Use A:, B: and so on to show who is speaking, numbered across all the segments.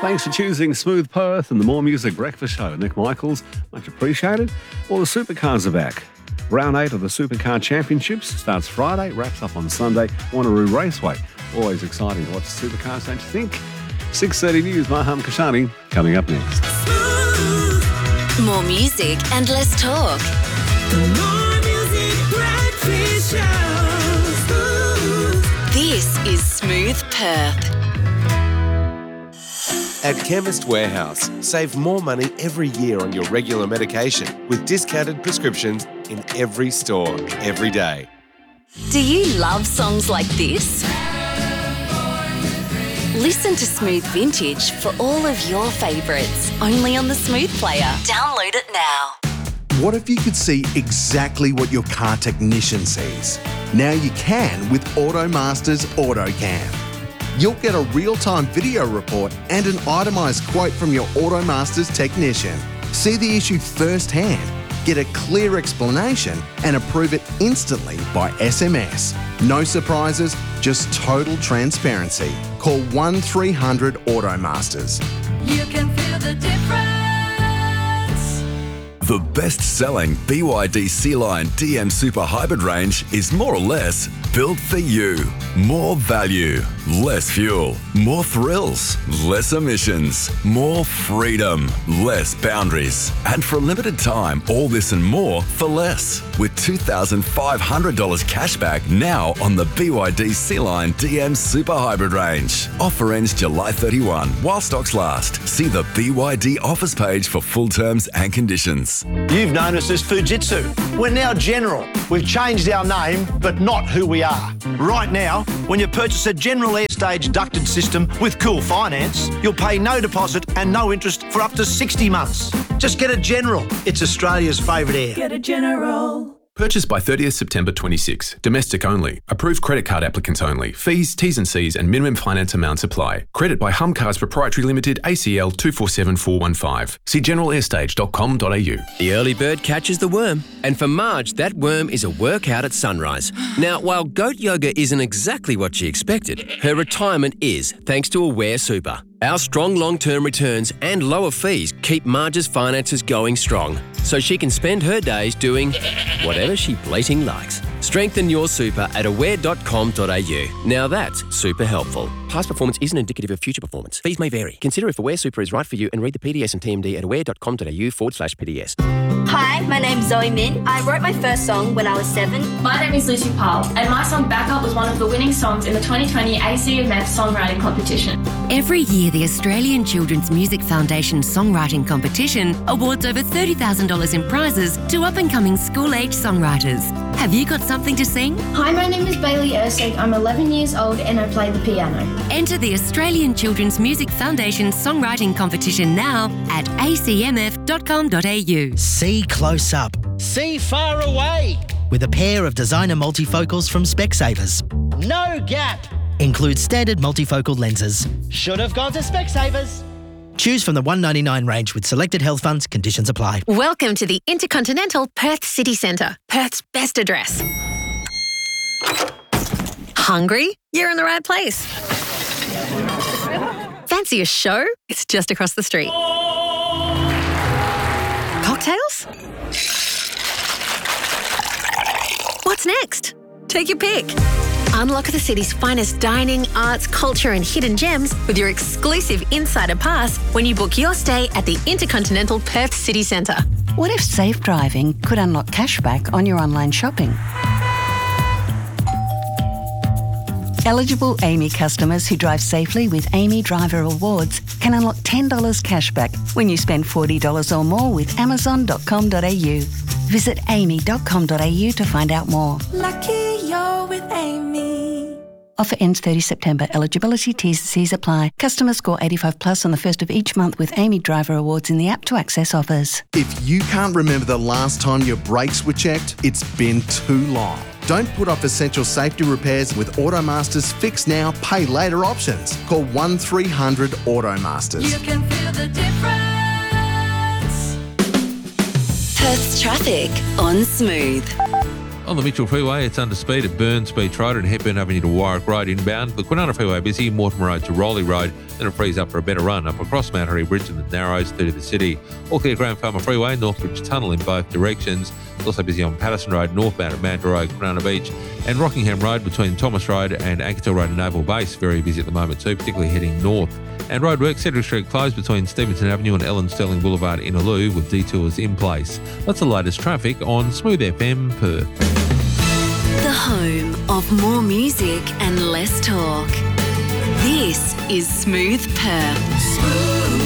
A: Thanks for choosing Smooth Perth and the More Music Breakfast Show. Nick Michaels, much appreciated. Well, the supercars are back. Round 8 of the Supercar Championships starts Friday, wraps up on Sunday, Wanneroo Raceway. Always exciting to watch the supercars, don't you think? 6:30 News, Maham Kashani, coming up next.
B: More music and less talk.
C: More Music Breakfast Show.
B: This is Smooth Perth.
D: At Chemist Warehouse, save more money every year on your regular medication with discounted prescriptions in every store, every day.
B: Do you love songs like this? Listen to Smooth Vintage for all of your favourites, only on the Smooth Player. Download it now.
E: What if you could see exactly what your car technician sees? Now you can with AutoMaster's AutoCam. You'll get a real-time video report and an itemised quote from your AutoMaster's technician. See the issue firsthand, get a clear explanation and approve it instantly by SMS. No surprises, just total transparency. Call 1300 AutoMasters.
C: You can feel the difference.
F: The best-selling BYD C-Line DM Super Hybrid range is more or less built for you. More value, less fuel, more thrills, less emissions, more freedom, less boundaries. And for a limited time, all this and more for less. With $2,500 cashback now on the BYD C-Line DM Super Hybrid range. Offer ends July 31 while stocks last. See the BYD offers page for full terms and conditions.
G: You've known us as Fujitsu. We're now General. We've changed our name, but not who we are. Right now, when you purchase a General Airstage ducted system with Cool Finance, you'll pay no deposit and no interest for up to 60 months. Just get a General. It's Australia's favourite air.
C: Get a General.
H: Purchased by 30th September 26. Domestic only. Approved credit card applicants only. Fees, T's and C's and minimum finance amounts apply. Credit by Humcars Proprietary Limited, ACL 247415. See generalairstage.com.au.
I: The early bird catches the worm. And for Marge, that worm is a workout at sunrise. Now, while goat yoga isn't exactly what she expected, her retirement is, thanks to Aware Super. Our strong long-term returns and lower fees keep Marge's finances going strong, so she can spend her days doing whatever she bleating likes. Strengthen your super at aware.com.au. Now that's super helpful. Past performance isn't indicative of future performance. Fees may vary. Consider if Aware Super is right for you and read the PDS and TMD at aware.com.au/PDS.
J: Hi, my name's Zoe Min. I wrote my first song when I was 7.
K: My name is Lucy Powell, and my song Backup was one of the winning songs in the 2020 ACMF Songwriting Competition.
L: Every year, the Australian Children's Music Foundation Songwriting Competition awards over $30,000 in prizes to up-and-coming school-age songwriters. Have you got something to sing?
M: Hi, my name is Bailey Ersig. I'm 11 years old and I play the piano.
L: Enter the Australian Children's Music Foundation Songwriting Competition now at acmf.com.au.
N: See close up. See far away. With a pair of designer multifocals from Specsavers. No gap. Includes standard multifocal lenses. Should have gone to Specsavers. Choose from the $199 range with selected health funds. Conditions apply.
O: Welcome to the Intercontinental Perth City Centre, Perth's best address. Hungry? You're in the right place. Fancy a show? It's just across the street. Cocktails? What's next? Take your pick. Unlock the city's finest dining, arts, culture and hidden gems with your exclusive Insider Pass when you book your stay at the Intercontinental Perth City Centre.
P: What if safe driving could unlock cashback on your online shopping? Eligible AAMI customers who drive safely with AAMI Driver Awards can unlock $10 cashback when you spend $40 or more with Amazon.com.au. Visit aami.com.au to find out more.
C: Lucky you're with Amy.
P: Offer ends 30 September. Eligibility, T's and C's apply. Customers score 85 plus on the first of each month with AAMI Driver Awards in the app to access offers.
E: If you can't remember the last time your brakes were checked, it's been too long. Don't put off essential safety repairs with AutoMaster's Fix Now, Pay Later options. Call 1300 AutoMasters.
C: You can feel the difference.
B: Perth's traffic on Smooth.
Q: On the Mitchell Freeway, it's under speed at Burn Speed Road and Hepburn Avenue to Warwick Road inbound. The Kwinana Freeway busy, Mortimer Road to Rowley Road, then it frees up for a better run up across Mount Harry Bridge and the Narrows through to the city. All clear Graham Farmer Freeway, Northbridge Tunnel in both directions. It's also busy on Patterson Road, northbound at Manta Road, Kwinana Beach, and Rockingham Road between Thomas Road and Anketel Road and Naval Base. Very busy at the moment too, particularly heading north. And roadwork, Cedric Street closed between Stevenson Avenue and Ellen Sterling Boulevard in Aloo with detours in place. That's the latest traffic on Smooth FM Perth.
B: The home of more music and less talk. This is Smooth Perth.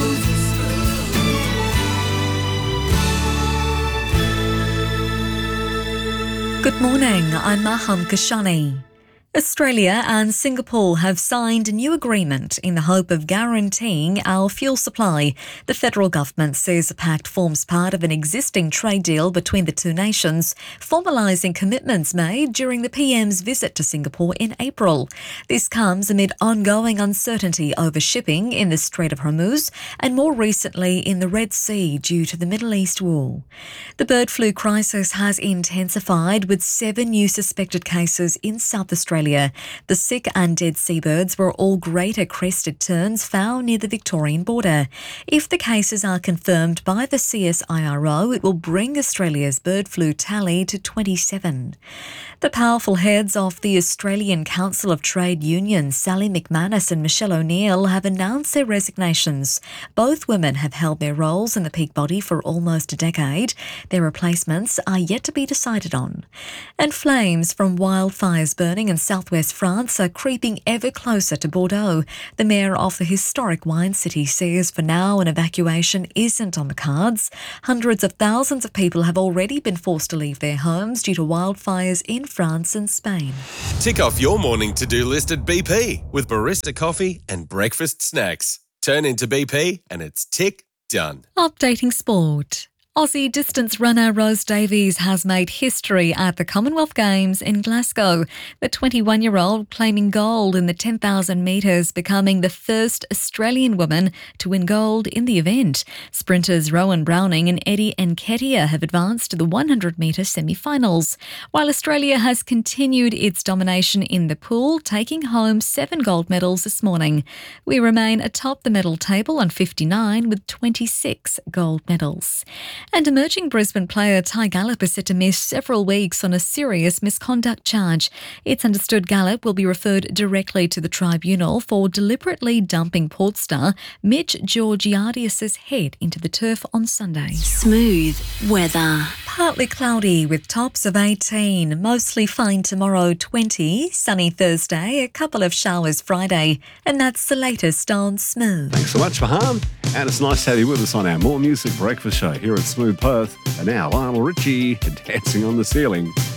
R: Good morning, I'm Maham Kashani. Australia and Singapore have signed a new agreement in the hope of guaranteeing our fuel supply. The federal government says the pact forms part of an existing trade deal between the two nations, formalising commitments made during the PM's visit to Singapore in April. This comes amid ongoing uncertainty over shipping in the Strait of Hormuz and more recently in the Red Sea due to the Middle East war. The bird flu crisis has intensified with 7 new suspected cases in South Australia. The sick and dead seabirds were all greater crested terns found near the Victorian border. If the cases are confirmed by the CSIRO, it will bring Australia's bird flu tally to 27. The powerful heads of the Australian Council of Trade Unions, Sally McManus and Michelle O'Neill, have announced their resignations. Both women have held their roles in the peak body for almost a decade. Their replacements are yet to be decided on. And flames from wildfires burning in southwest France are creeping ever closer to Bordeaux. The mayor of the historic wine city says for now an evacuation isn't on the cards. Hundreds of thousands of people have already been forced to leave their homes due to wildfires in France and Spain.
D: Tick off your morning to-do list at BP with barista coffee and breakfast snacks. Turn into BP and it's tick done.
R: Updating sport. Aussie distance runner Rose Davies has made history at the Commonwealth Games in Glasgow. The 21-year-old claiming gold in the 10,000 metres, becoming the first Australian woman to win gold in the event. Sprinters Rowan Browning and Eddie Nketiah have advanced to the 100-metre semi-finals, while Australia has continued its domination in the pool, taking home 7 gold medals this morning. We remain atop the medal table on 59 with 26 gold medals. And emerging Brisbane player Ty Gallop is set to miss several weeks on a serious misconduct charge. It's understood Gallop will be referred directly to the tribunal for deliberately dumping Port star Mitch Georgiades' head into the turf on Sunday.
B: Smooth weather.
R: Partly cloudy with tops of 18, mostly fine tomorrow 20, sunny Thursday, a couple of showers Friday, and that's the latest on Smooth.
A: Thanks so much, Faham. And it's nice to have you with us on our More Music Breakfast show here at Smooth Perth. And now Lionel Richie dancing on the ceiling.